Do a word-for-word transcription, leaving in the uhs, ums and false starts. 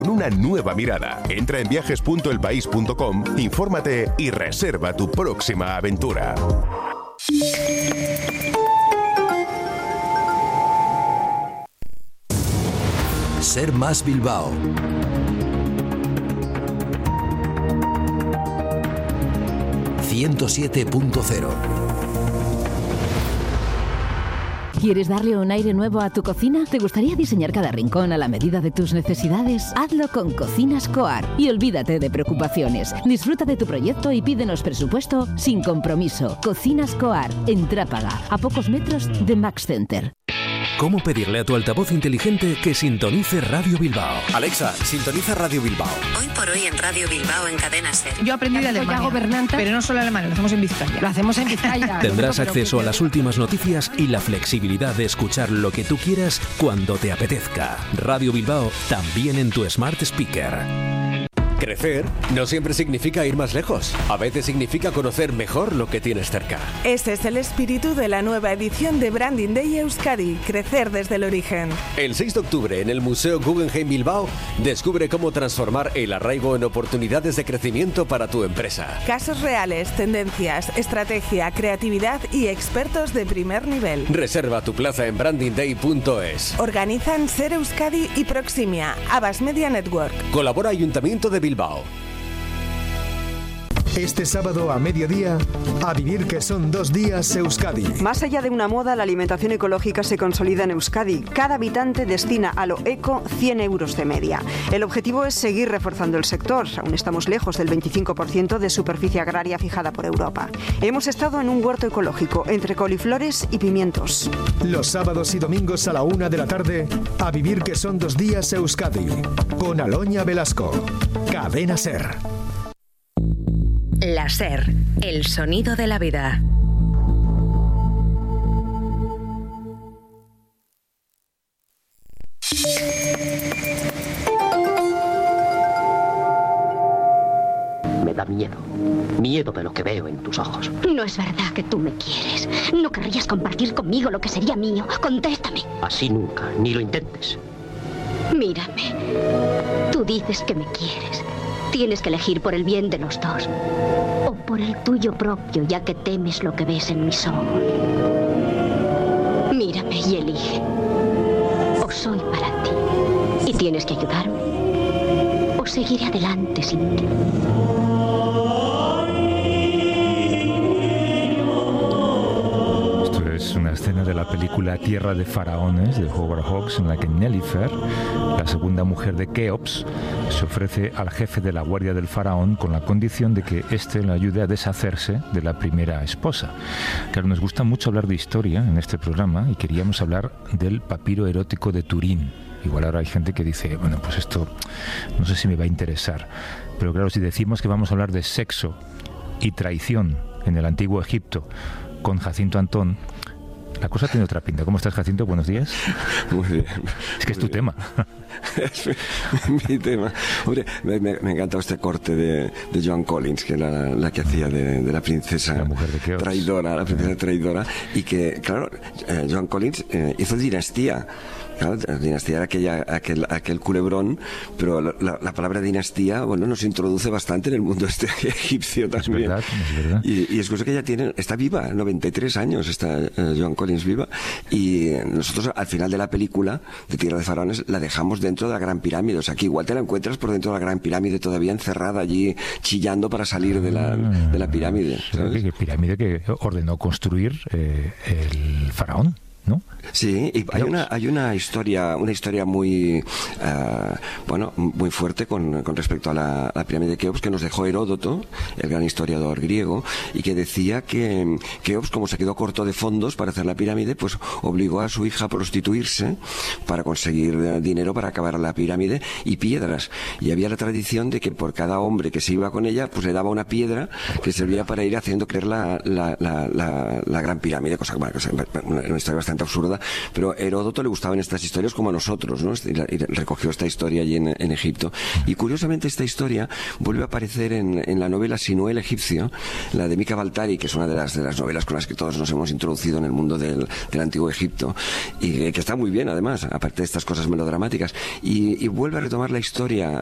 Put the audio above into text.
Con una nueva mirada. Entra en viajes punto el país punto com, infórmate y reserva tu próxima aventura. Ser Más Bilbao. ciento siete punto cero. ¿Quieres darle un aire nuevo a tu cocina? ¿Te gustaría diseñar cada rincón a la medida de tus necesidades? Hazlo con Cocinas Coar y olvídate de preocupaciones. Disfruta de tu proyecto y pídenos presupuesto sin compromiso. Cocinas Coar, en Trápaga, a pocos metros de Max Center. ¿Cómo pedirle a tu altavoz inteligente que sintonice Radio Bilbao? Alexa, sintoniza Radio Bilbao. Hoy por hoy en Radio Bilbao en Cadena Ser. Yo aprendí de Alemania, pero no solo alemán, lo hacemos en Vizcaya. Lo hacemos en Vizcaya. Tendrás acceso a las últimas noticias y la flexibilidad de escuchar lo que tú quieras cuando te apetezca. Radio Bilbao, también en tu Smart Speaker. Crecer no siempre significa ir más lejos. A veces significa conocer mejor lo que tienes cerca. Ese es el espíritu de la nueva edición de Branding Day Euskadi, crecer desde el origen. El seis de octubre en el Museo Guggenheim Bilbao, descubre cómo transformar el arraigo en oportunidades de crecimiento para tu empresa. Casos reales, tendencias, estrategia, creatividad y expertos de primer nivel. Reserva tu plaza en branding day punto es. Organizan Ser Euskadi y Proximia, Abbas Media Network. Colabora Ayuntamiento de Bilbao. Este sábado a mediodía, a vivir que son dos días Euskadi. Más allá de una moda, la alimentación ecológica se consolida en Euskadi. Cada habitante destina a lo eco cien euros de media. El objetivo es seguir reforzando el sector. Aún estamos lejos del veinticinco por ciento de superficie agraria fijada por Europa. Hemos estado en un huerto ecológico, entre coliflores y pimientos. Los sábados y domingos a la una de la tarde, a vivir que son dos días Euskadi. Con Aloña Velasco. Cadena Ser. La Ser, el sonido de la vida. Me da miedo. Miedo de lo que veo en tus ojos. No es verdad que tú me quieres. No querrías compartir conmigo lo que sería mío. Contéstame. Así nunca, ni lo intentes. Mírame. Tú dices que me quieres. Tienes que elegir por el bien de los dos. O por el tuyo propio, ya que temes lo que ves en mis ojos. Mírame y elige. O soy para ti y tienes que ayudarme. O seguiré adelante sin ti. Es una escena de la película Tierra de Faraones de Howard Hawks, en la que Nelifer, la segunda mujer de Keops, se ofrece al jefe de la guardia del faraón con la condición de que éste le ayude a deshacerse de la primera esposa. Claro, nos gusta mucho hablar de historia en este programa y queríamos hablar del papiro erótico de Turín. Igual ahora hay gente que dice, bueno, pues esto no sé si me va a interesar. Pero claro, si decimos que vamos a hablar de sexo y traición en el antiguo Egipto con Jacinto Antón, la cosa tiene otra pinta. ¿Cómo estás, Jacinto? Buenos días. Muy bien. Es que es tu bien. tema. Es mi, mi tema. Hombre, me, me, me encanta este corte de, de Joan Collins, que era la, la que hacía de, de la princesa la mujer de traidora, la princesa traidora, y que, claro, eh, Joan Collins eh, hizo Dinastía. Claro, la dinastía era aquella, aquel, aquel culebrón, pero la, la, la palabra dinastía, bueno, nos introduce bastante en el mundo este egipcio también. Es verdad, es verdad. Y, y es cosa que ella tiene, está viva, noventa y tres años está eh, Joan Collins viva, y nosotros al final de la película de Tierra de Faraones la dejamos dentro de la Gran Pirámide, o sea que igual te la encuentras por dentro de la Gran Pirámide todavía encerrada allí, chillando para salir de la, de la pirámide. ¿Sabes? ¿Qué pirámide que ordenó construir eh, el faraón? ¿No? Sí, y hay una hay una historia una historia muy uh, bueno muy fuerte con, con respecto a la, a la pirámide de Keops, que nos dejó Heródoto, el gran historiador griego, y que decía que Keops, como se quedó corto de fondos para hacer la pirámide, pues obligó a su hija a prostituirse para conseguir dinero para acabar la pirámide y piedras, y había la tradición de que por cada hombre que se iba con ella, pues le daba una piedra que servía para ir haciendo creer la, la, la, la, la gran pirámide, cosa, bueno, una historia bastante bastante absurda, pero a Heródoto le gustaban estas historias como a nosotros, ¿no? Y, la, y recogió esta historia allí en, en Egipto. Y curiosamente esta historia vuelve a aparecer en, en la novela Sinué el egipcio, la de Mika Baltari, que es una de las, de las novelas con las que todos nos hemos introducido en el mundo del, del antiguo Egipto, y que está muy bien además, aparte de estas cosas melodramáticas. Y, y vuelve a retomar la historia